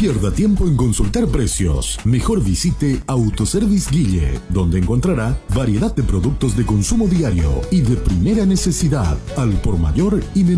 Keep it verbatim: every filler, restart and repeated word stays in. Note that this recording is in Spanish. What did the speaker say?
pierda tiempo en consultar precios. Mejor visite Autoservice Guille, donde encontrará variedad de productos de consumo diario y de primera necesidad, al por mayor y menor.